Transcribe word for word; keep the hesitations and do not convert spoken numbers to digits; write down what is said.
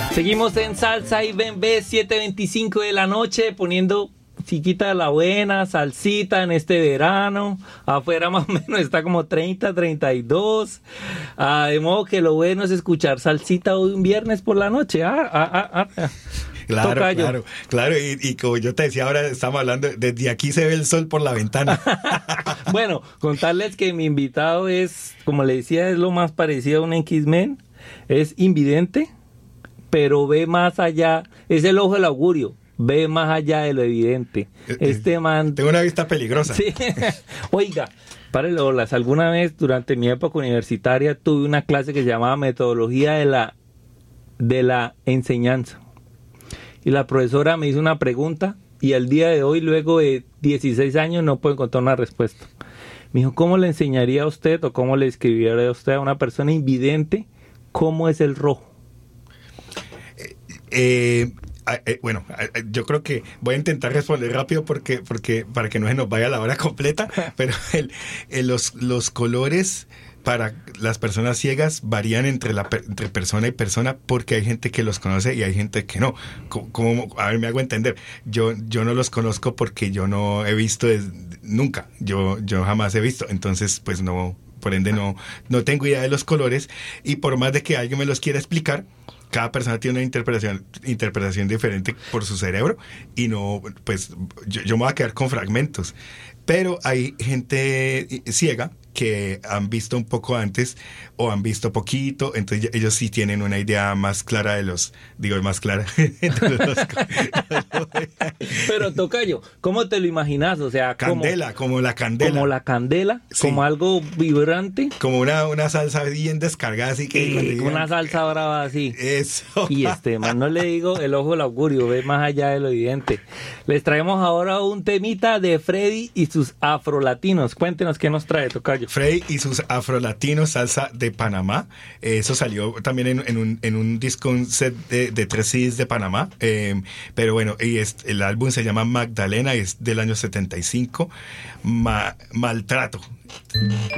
Seguimos en Salsa y Bembé, siete veinticinco de la noche, poniendo chiquita de la buena, salsita en este verano. Afuera más o menos está como treinta, treinta y dos. Ah, de modo que lo bueno es escuchar salsita hoy un viernes por la noche. Ah, ah, ah, ah. Claro, Tocayo. claro, claro. Y, y como yo te decía, ahora estamos hablando, desde aquí se ve el sol por la ventana. Bueno, contarles que mi invitado es, como le decía, es lo más parecido a un X-Men. Es invidente, pero ve más allá, es el ojo del augurio, ve más allá de lo evidente. Este man... Tengo una vista peligrosa. Sí. Oiga, párele bolas, alguna vez durante mi época universitaria tuve una clase que se llamaba Metodología de la, de la Enseñanza. Y la profesora me hizo una pregunta y al día de hoy, luego de dieciséis años, no puedo encontrar una respuesta. Me dijo, ¿cómo le enseñaría a usted o cómo le escribiría a usted a una persona invidente cómo es el rojo? Eh, eh, bueno, eh, yo creo que voy a intentar responder rápido porque, porque para que no se nos vaya la hora completa, pero el, el, los, los colores para las personas ciegas varían entre la entre persona y persona porque hay gente que los conoce y hay gente que no. Como, a ver, me hago entender. Yo yo no los conozco porque yo no he visto desde, nunca. Yo yo jamás he visto. Entonces, pues no, por ende no no tengo idea de los colores y por más de que alguien me los quiera explicar, cada persona tiene una interpretación interpretación diferente por su cerebro y no, pues yo, yo me voy a quedar con fragmentos. Pero hay gente ciega que han visto un poco antes o han visto poquito, entonces ellos sí tienen una idea más clara de los, digo, más clara. Pero tocayo, ¿cómo te lo imaginas? O sea, candela, como, como la candela. Como la candela, sí. Como algo vibrante. Como una, una salsa bien descargada, así que... Sí, digan, una salsa brava así. Eso. Y este, más no le digo, el ojo del augurio, ve más allá de lo evidente. Les traemos ahora un temita de Freddy y sus afrolatinos. Cuéntenos qué nos trae, tocayo. Freddy y sus afrolatinos, salsa de Panamá. Eh, eso salió también en, en, un, en un disco, un set de, de tres C Ds de Panamá. Eh, pero bueno, y es, el álbum se llama Magdalena y es del año setenta y cinco. Ma, Maltrato.